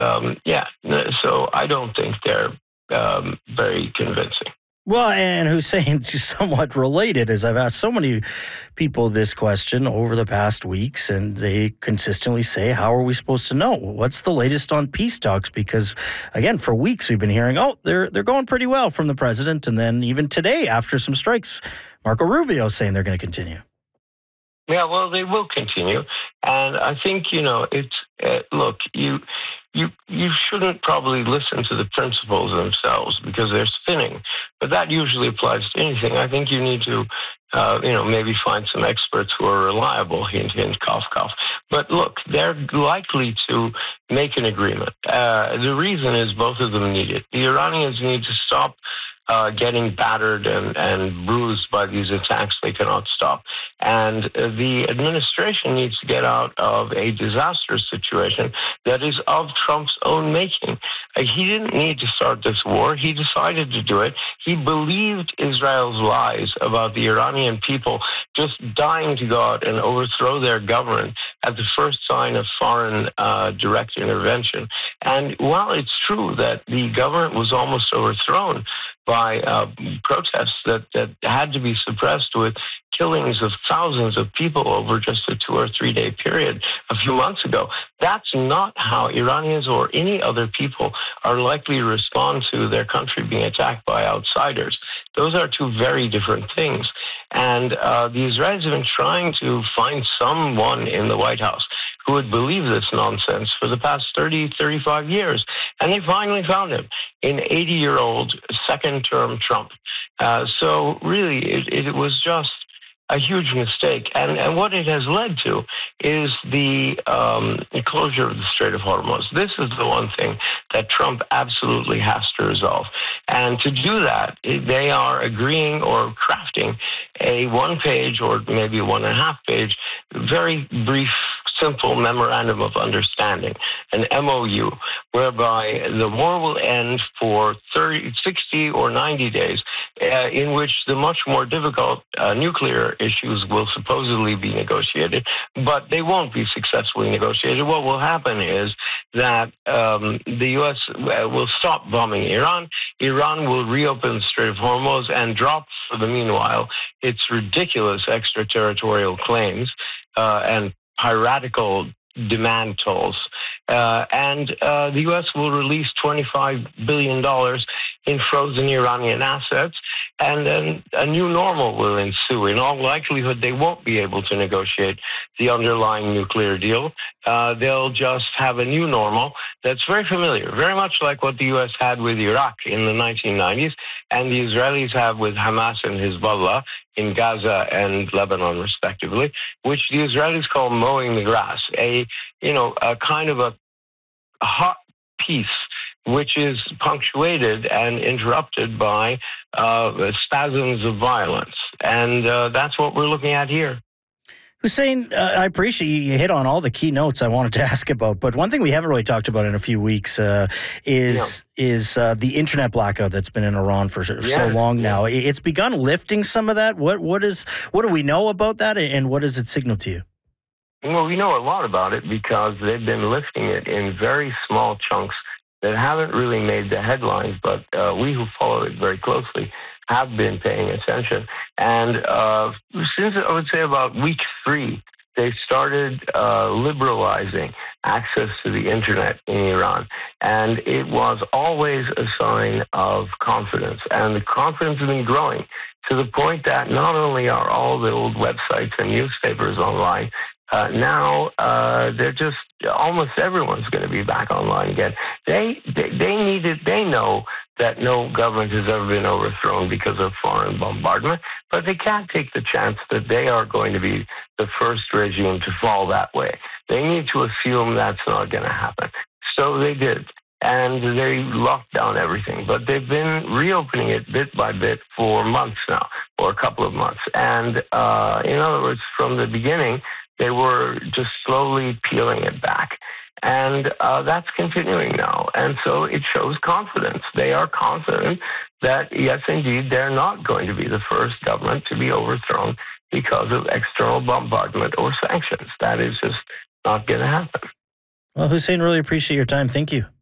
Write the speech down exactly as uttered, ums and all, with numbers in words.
um, yeah, so I don't think they're um, very convincing. Well, and Hussein, somewhat related, as I've asked so many people this question over the past weeks, and they consistently say, how are we supposed to know? What's the latest on peace talks? Because, again, for weeks we've been hearing, oh, they're they're going pretty well from the president. And then even today, after some strikes, Marco Rubio saying they're going to continue. Yeah, well, they will continue. And I think, you know, it's, uh, look, you... You you shouldn't probably listen to the principles themselves because they're spinning, but that usually applies to anything. I think you need to, uh, you know, maybe find some experts who are reliable. Hint, hint, cough, cough. But look, they're likely to make an agreement. Uh, the reason is both of them need it. The Iranians need to stop Uh, getting battered and, and bruised by these attacks they cannot stop. And uh, the administration needs to get out of a disastrous situation that is of Trump's own making. Uh, he didn't need to start this war. He decided to do it. He believed Israel's lies about the Iranian people just dying to go out and overthrow their government at the first sign of foreign uh, direct intervention. And while it's true that the government was almost overthrown by uh, protests that, that had to be suppressed with killings of thousands of people over just a two or three day period a few months ago. That's not how Iranians or any other people are likely to respond to their country being attacked by outsiders. Those are two very different things. And uh, the Israelis have been trying to find someone in the White House who would believe this nonsense for the past thirty, thirty-five years. And they finally found him in eighty-year-old second-term Trump. Uh, so really, it, it was just a huge mistake. And, and what it has led to is the um, closure of the Strait of Hormuz. This is the one thing that Trump absolutely has to resolve. And to do that, they are agreeing or crafting a one-page or maybe one and a half page, very brief, simple memorandum of understanding, an M O U, whereby the war will end for thirty, sixty or ninety days, uh, in which the much more difficult uh, nuclear issues will supposedly be negotiated, but they won't be successfully negotiated. What will happen is that um, the U S will stop bombing Iran. Iran will reopen the Strait of Hormuz and drop, for the meanwhile, its ridiculous extraterritorial claims uh, and piratical demand tolls. Uh, and uh, the U S will release twenty-five billion dollars in frozen Iranian assets, and then a new normal will ensue. In all likelihood, they won't be able to negotiate the underlying nuclear deal. Uh, they'll just have a new normal that's very familiar, very much like what the U S had with Iraq in the nineteen nineties, and the Israelis have with Hamas and Hezbollah in Gaza and Lebanon, respectively, which the Israelis call mowing the grass, a, you know, a kind of a hot peace which is punctuated and interrupted by uh, spasms of violence. And uh, that's what we're looking at here. Hussein, uh, I appreciate you hit on all the key notes I wanted to ask about, but one thing we haven't really talked about in a few weeks uh, is yeah. is uh, the internet blackout that's been in Iran for so yeah. long yeah. now. It's begun lifting some of that. What what is what do we know about that, and what does it signal to you? Well, we know a lot about it because they've been lifting it in very small chunks that haven't really made the headlines, but uh, we who follow it very closely have been paying attention. And uh, since, I would say, about week three, they started uh, liberalizing access to the internet in Iran. And it was always a sign of confidence. And the confidence has been growing to the point that not only are all the old websites and newspapers online, Uh, now uh, they're just almost everyone's going to be back online again. They, they they needed they know that no government has ever been overthrown because of foreign bombardment, but they can't take the chance that they are going to be the first regime to fall that way. They need to assume that's not going to happen. So they did, and they locked down everything. But they've been reopening it bit by bit for months now, or a couple of months. And uh, in other words, from the beginning, they were just slowly peeling it back. And uh, that's continuing now. And so it shows confidence. They are confident that, yes, indeed, they're not going to be the first government to be overthrown because of external bombardment or sanctions. That is just not going to happen. Well, Hussein, really appreciate your time. Thank you.